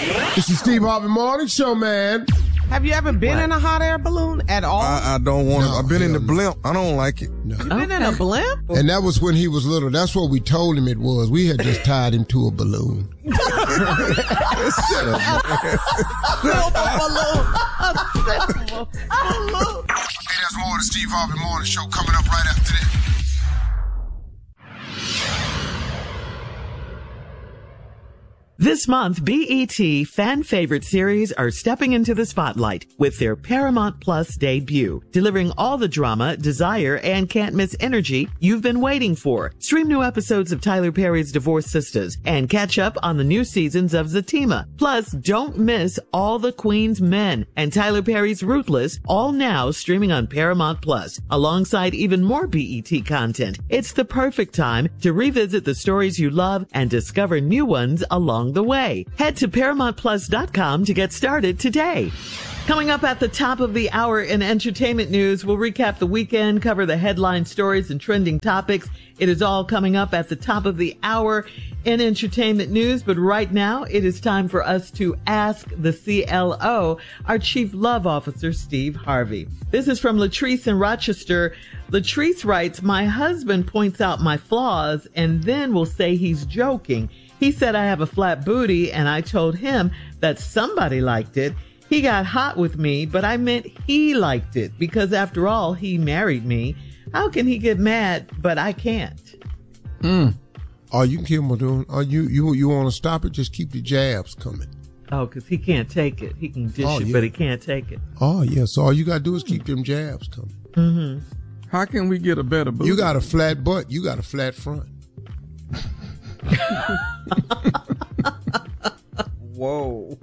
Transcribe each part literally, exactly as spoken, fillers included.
This is Steve Harvey Morning Show, man. Have you ever been what? in a hot air balloon at all? I, I don't want no, it. I've been in the blimp. I don't like it. No. You've been okay. in a blimp? And that was when he was little. That's what we told him it was. We had just tied him to a balloon. Shut up, man. Silver balloon. A silver balloon. Hey, there's more of the Steve Harvey Morning Show coming up right after this. This month, B E T fan favorite series are stepping into the spotlight with their Paramount Plus debut, delivering all the drama, desire, and can't miss energy you've been waiting for. Stream new episodes of Tyler Perry's Divorced Sisters and catch up on the new seasons of Zatima. Plus, don't miss All the Queen's Men and Tyler Perry's Ruthless, all now streaming on Paramount Plus, alongside even more B E T content. It's the perfect time to revisit the stories you love and discover new ones along the way. Head to paramount plus dot com to get started today. Coming up at the top of the hour in entertainment news, we'll recap the weekend, cover the headline stories and trending topics. It is all coming up at the top of the hour in entertainment news. But right now, it is time for us to ask the C L O, our Chief Love Officer, Steve Harvey. This is from Latrice in Rochester. Latrice writes, my husband points out my flaws and then will say he's joking. He said I have a flat booty, and I told him that somebody liked it. He got hot with me, but I meant he liked it because, after all, he married me. How can he get mad, but I can't? Mm. Oh, you can keep on doing. Oh, you you you want to stop it? Just keep the jabs coming. Oh, because he can't take it. He can dish oh, it, yeah. but he can't take it. Oh, yeah. So all you got to do is keep them jabs coming. Mm-hmm. How can we get a better booty? You got a flat butt. You got a flat front. Whoa.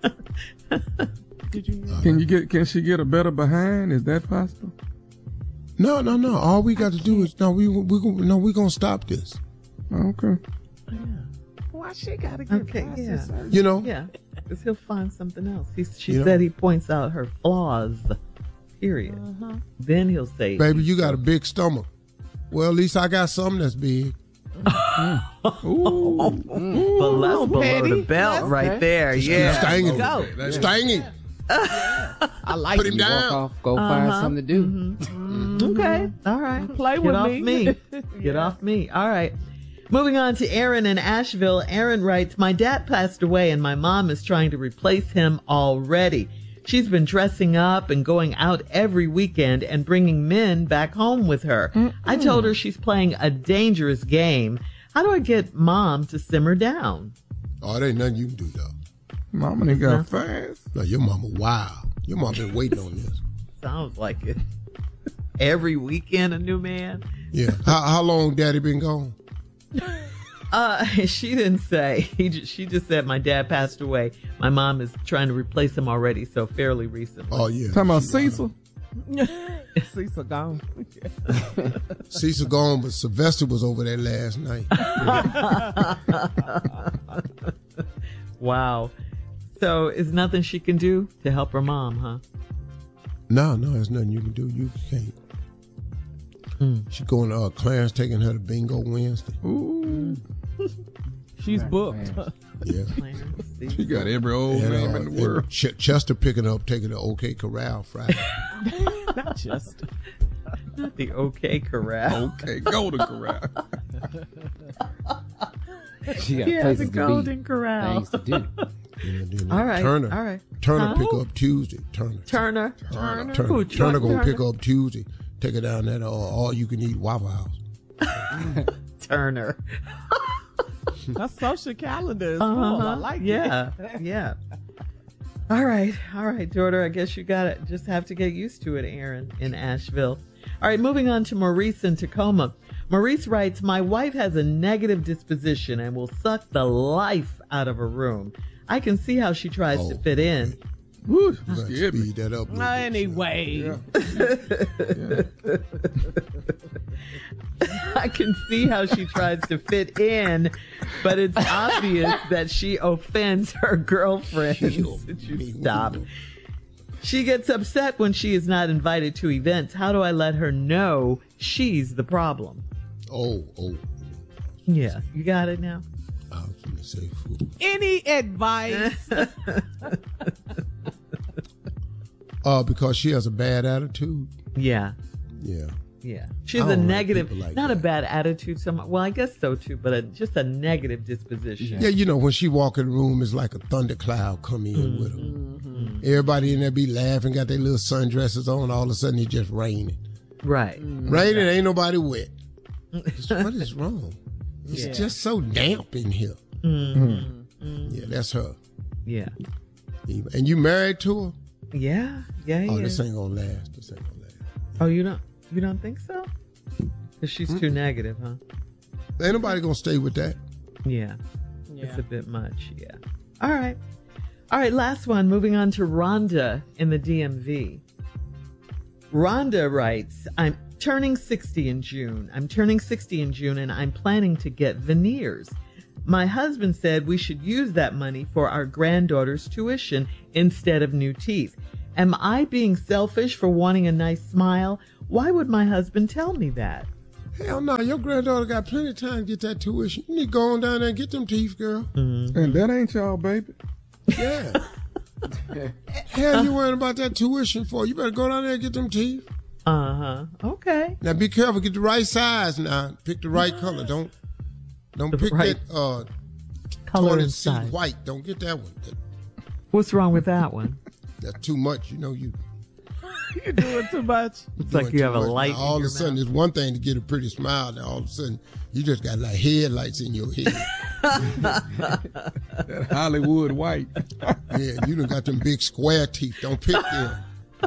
Can you get? Can she get a better behind? Is that possible? No, no, no. All we got to do is no. We we no. We gonna stop this. Okay. Yeah. Why she gotta get okay? Yeah. Surgery? You know. Yeah. Because he'll find something else. He, she you said know? he points out her flaws. Period. Uh-huh. Then he'll say, "Baby, you got a big stomach." Well, at least I got something that's big. mm. Ooh. Mm. But let's below petty. the belt that's right right. there. Just yeah. Stanging. Go. Stanging. Yeah. I like Put him you. down. Walk off, go uh-huh. find something to do. Mm-hmm. Mm-hmm. Okay. All right. Play Get with off me. me. yeah. Get off me. All right. Moving on to Aaron in Asheville. Aaron writes, my dad passed away and my mom is trying to replace him already. She's been dressing up and going out every weekend and bringing men back home with her. Mm-mm. I told her she's playing a dangerous game. How do I get mom to simmer down? Oh, there ain't nothing you can do, though. Mama done got fast. No, your mama wild. Your mama been waiting on this. Sounds like it. Every weekend, a new man. Yeah. How, how long daddy been gone? Uh, she didn't say. He just, she just said my dad passed away. My mom is trying to replace him already, so fairly recently. Oh, yeah. Talking about Cecil? Cecil gone. Cecil gone, but Sylvester was over there last night. Wow. So is nothing she can do to help her mom, huh? No, no, there's nothing you can do. You can't. Mm. She's going to uh, Clarence taking her to Bingo Wednesday. Ooh. She's booked. Yeah. She got every old and, name uh, in the world. Ch- Chester picking her up, taking the OK Corral Friday. Not Chester. Not the OK Corral. Okay, Golden Corral. She got yeah, places the to Golden be, Corral. things to do. You know, all right. Turner. All right. Turner huh? pick up Tuesday. Turner. Turner. Turner. Turner, Turner. Turner, Turner gonna pick up Tuesday. Take her down that uh, all you can eat Waffle House. Turner. Her social calendar is uh-huh. full. I like yeah. it. Yeah. Yeah. All right. All right, daughter. I guess you got to just have to get used to it, Aaron, in Asheville. All right. Moving on to Maurice in Tacoma. Maurice writes, my wife has a negative disposition and will suck the life out of a room. I can see how she tries oh, to fit in. Okay. Woo, speed me. that up. Anyway. Yeah. Yeah. I can see how she tries to fit in, but it's obvious that she offends her girlfriends. You stop. She gets upset when she is not invited to events. How do I let her know she's the problem? Oh, oh. Yeah, you got it now? I I was going to say food. Any advice? Uh, because she has a bad attitude. Yeah. Yeah. Yeah. She's I a don't like negative, people like not a that. bad attitude. So well, I guess so too, but a, just a negative disposition. Yeah, you know, when she walk in the room, it's like a thundercloud come in mm-hmm. with her. Mm-hmm. Everybody in there be laughing, got their little sundresses on. All of a sudden, it's just raining. Right. Mm-hmm. Raining, ain't nobody wet. What is wrong? It's Yeah. just so damp in here. Mm-hmm. Mm-hmm. Yeah, that's her. Yeah. And you married to her? Yeah. Yeah. Oh, yeah. this ain't gonna last. This ain't gonna last. Oh, you don't. You don't think so? Because she's mm-hmm. too negative, huh? Ain't nobody gonna stay with that. Yeah. Yeah. It's a bit much. Yeah. All right. All right. Last one. Moving on to Rhonda in the D M V. Rhonda writes, I'm turning sixty in June. I'm turning sixty in June and I'm planning to get veneers. My husband said we should use that money for our granddaughter's tuition instead of new teeth. Am I being selfish for wanting a nice smile? Why would my husband tell me that? Hell no, your granddaughter got plenty of time to get that tuition. You need to go on down there and get them teeth, girl. Mm-hmm. And that ain't y'all, baby. Yeah. Hell, you worrying about that tuition for? You better go down there and get them teeth. Uh-huh. Okay. Now be careful, get the right size now. Pick the right color. Don't don't The pick right that uh color toilet and seat size. white. Don't get that one. That, What's wrong with that one? that's too much. You know you You're doing too much. It's like doing you too have a much. light Now, all in of your a sudden, mouth. it's one thing to get a pretty smile. Now all of a sudden, you just got like headlights in your head. That Hollywood white. Yeah, you done got them big square teeth. Don't pick them.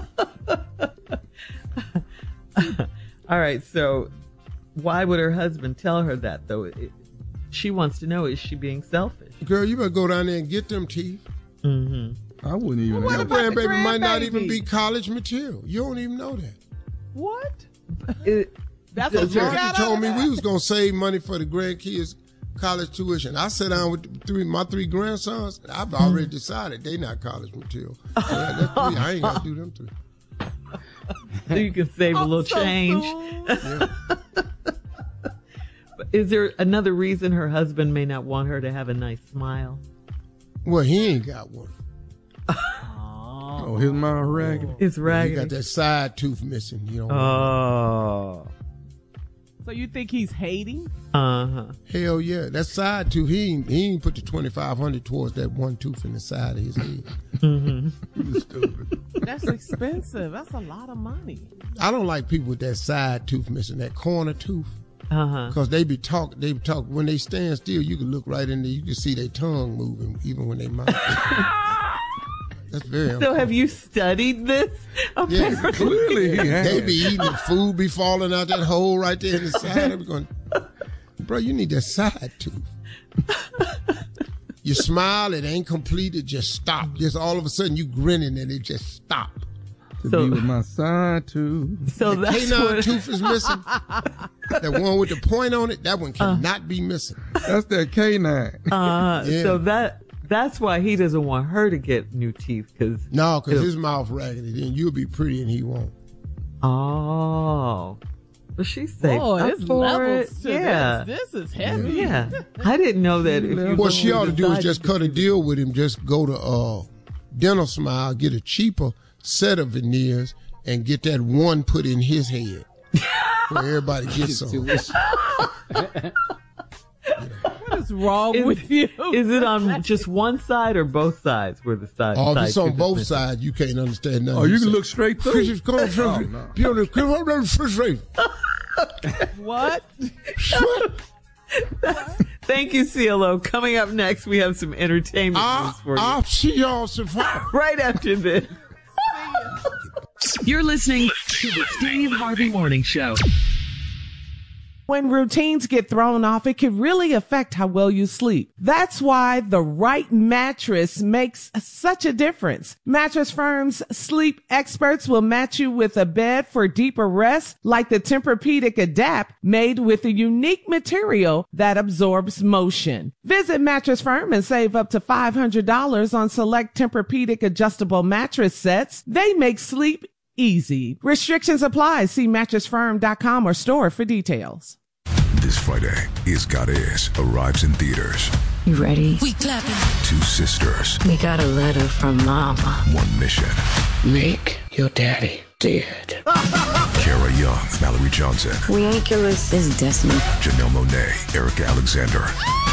All right, so why would her husband tell her that, though? It, she wants to know, is she being selfish? Girl, you better go down there and get them teeth. Mm-hmm. I wouldn't even. Well, Your what about the grandbaby might not even grandbaby? be college material. You don't even know that. What? It, That's Does what you your- Georgie got told out me of we that? was gonna save money for the grandkids' college tuition. I sat down with the three, my three grandsons. I've already decided they not college material. So that- that's three. I ain't gotta do them three. so you can save a Oh, little so change. soon. Yeah. Is there another reason her husband may not want her to have a nice smile? Well, he ain't got one. Oh, his mouth raggedy. It's He raggedy. got that side tooth missing. You know. Oh. So you think he's hating? Uh-huh. Hell yeah, that side tooth. He ain't, he ain't put the twenty five hundred towards that one tooth in the side of his head. You stupid. That's expensive. That's a lot of money. I don't like people with that side tooth missing, that corner tooth. Uh-huh. Because they be talk, they be talk. When they stand still, you can look right in there. You can see their tongue moving, even when they mouth. That's very. So important. have you studied this? Yes, Apparently. Clearly, he has. they be eating the food, be falling out that hole right there in the side. They be going, bro, you need that side tooth. You smile, it ain't complete. It just stop. Just all of a sudden, you grinning and it just stop. To So- be with my side tooth. So The that's canine what, tooth is missing. That one with the point on it, that one cannot be missing. That's that canine. uh, Yeah. so that that's why he doesn't want her to get new teeth, because No, because his mouth raggedy. Then you'll be pretty and he won't. oh, but she's saved Oh, up there's for levels it. to Yeah, this. This is heavy. yeah. I didn't know that. If you What she ought to do is decide just cut a deal with him. Just go to uh, Dental Smile, get a cheaper set of veneers, and get that one put in his head. Where everybody gets some. Tuition. What is wrong Is- with you? Is it on just one side or both sides? Where the side? Oh, if side it's on tooth is both missing? sides, you can't understand nothing. Oh, you he can said. look straight through. Chris, come on, Oh, no. Be on the- come on, down the refrigerator. What? Thank you, C L O. Coming up next, we have some entertainment news I'll, for you. I'll see y'all tomorrow. Right after this. You're listening to the Steve Harvey Morning Show. When routines get thrown off, it can really affect how well you sleep. That's why the right mattress makes such a difference. Mattress Firm's sleep experts will match you with a bed for deeper rest, like the Tempur-Pedic Adapt, made with a unique material that absorbs motion. Visit Mattress Firm and save up to five hundred dollars on select Tempur-Pedic adjustable mattress sets. They make sleep easy. Restrictions apply. See mattress firm dot com or store for details. This Friday, Is God Is arrives in theaters. You ready? We clapping. Two sisters. We got a letter from Mama. One mission. Make your daddy dead. Kara Young, Mallory Johnson. We ain't killers. This is Destiny. Janelle Monáe, Erica Alexander.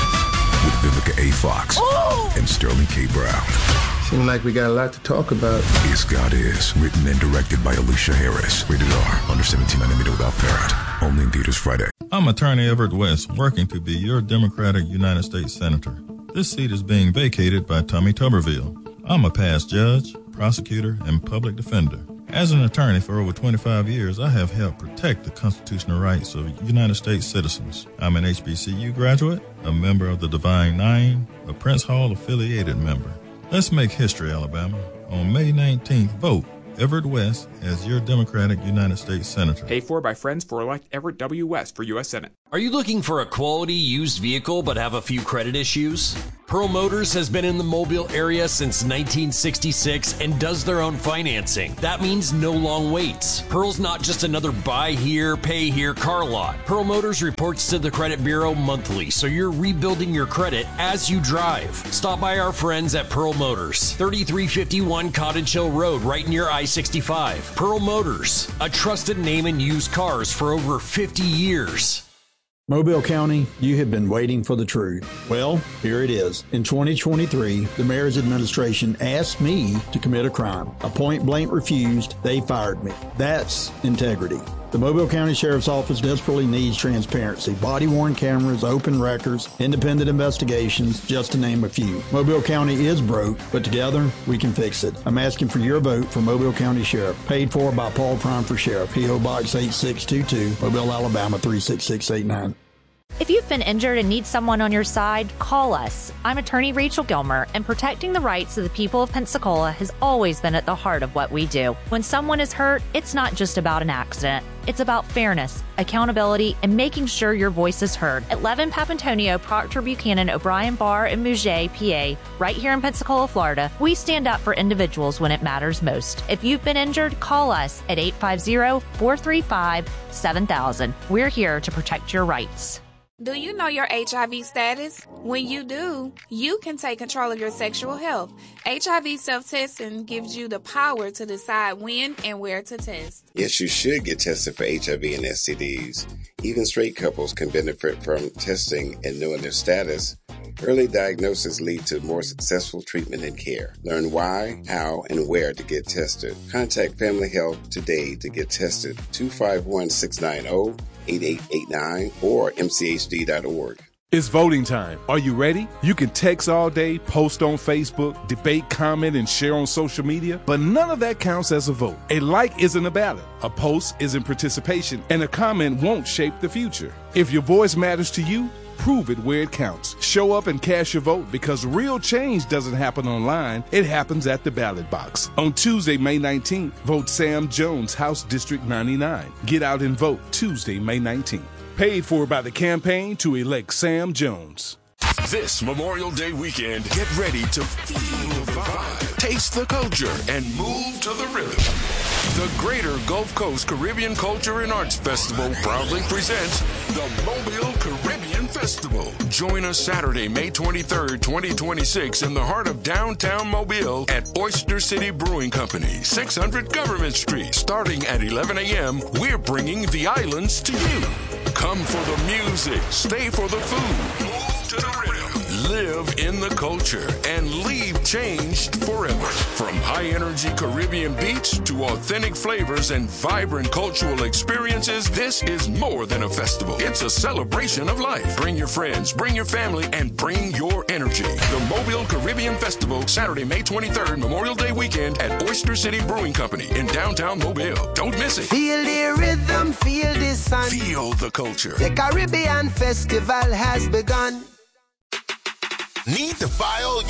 With Vivica A. Fox. Ooh. And Sterling K. Brown. Seems like we got a lot to talk about. Is God Is, written and directed by Alicia Harris. Rated R, under seventeen, nanometer without parent. Only in theaters Friday. I'm Attorney Everett West, working to be your Democratic United States Senator. This seat is being vacated by Tommy Tuberville. I'm a past judge, prosecutor, and public defender. As an attorney for over twenty-five years, I have helped protect the constitutional rights of United States citizens. I'm an H B C U graduate, a member of the Divine Nine, a Prince Hall affiliated member. Let's make history, Alabama. On May nineteenth, vote Everett West as your Democratic United States Senator. Paid for by Friends for Elect Everett W. West for U S Senate. Are you looking for a quality used vehicle but have a few credit issues? Pearl Motors has been in the Mobile area since nineteen sixty-six and does their own financing. That means no long waits. Pearl's not just another buy here, pay here car lot. Pearl Motors reports to the credit bureau monthly, so you're rebuilding your credit as you drive. Stop by our friends at Pearl Motors, thirty-three fifty-one Cottage Hill Road, right near I sixty-five. Pearl Motors, a trusted name in used cars for over fifty years. Mobile County, you have been waiting for the truth. Well, here it is. In twenty twenty-three, the mayor's administration asked me to commit a crime. I point blank refused. They fired me. That's integrity. The Mobile County Sheriff's Office desperately needs transparency. Body-worn cameras, open records, independent investigations, just to name a few. Mobile County is broke, but together we can fix it. I'm asking for your vote for Mobile County Sheriff. Paid for by Paul Prime for Sheriff. P O Box eight six two two, Mobile, Alabama three six six eight nine. If you've been injured and need someone on your side, call us. I'm attorney Rachel Gilmer, and protecting the rights of the people of Pensacola has always been at the heart of what we do. When someone is hurt, it's not just about an accident. It's about fairness, accountability, and making sure your voice is heard. At Levin Papantonio, Proctor Buchanan, O'Brien Barr, and Mouget, P A, right here in Pensacola, Florida, we stand up for individuals when it matters most. If you've been injured, call us at eight five zero, four three five, seven thousand. We're here to protect your rights. Do you know your H I V status? When you do, you can take control of your sexual health. H I V self-testing gives you the power to decide when and where to test. Yes, you should get tested for H I V and S T Ds. Even straight couples can benefit from testing and knowing their status. Early diagnosis leads to more successful treatment and care. Learn why, how, and where to get tested. Contact Family Health today to get tested. two five one, six nine zero, eight eight eight nine or m c h d dot org. It's voting time. Are you ready? You can text all day, post on Facebook, debate, comment, and share on social media, but none of that counts as a vote. A like isn't a ballot, a post isn't participation, and a comment won't shape the future. If your voice matters to you, prove it where it counts. Show up and cast your vote, because real change doesn't happen online. It happens at the ballot box. On Tuesday, May nineteenth, vote Sam Jones, House District ninety-nine. Get out and vote Tuesday, May nineteenth. Paid for by the campaign to elect Sam Jones. This Memorial Day weekend, get ready to feel the vibe, taste the culture, and move to the rhythm. The Greater Gulf Coast Caribbean Culture and Arts Festival proudly presents the Mobile Caribbean Festival. Join us Saturday, May twenty-third, twenty twenty-six in the heart of downtown Mobile at Oyster City Brewing Company, six hundred Government Street. Starting at eleven a.m., we're bringing the islands to you. Come for the music, stay for the food, move to the rhythm, live in the culture, and leave changed forever. From high-energy Caribbean beats to authentic flavors and vibrant cultural experiences, this is more than a festival. It's a celebration of life. Bring your friends, bring your family, and bring your energy. The Mobile Caribbean Festival, Saturday, May twenty-third, Memorial Day weekend at Oyster City Brewing Company in downtown Mobile. Don't miss it. Feel the rhythm, feel the sun. Feel the culture. The Caribbean Festival has begun. Need to file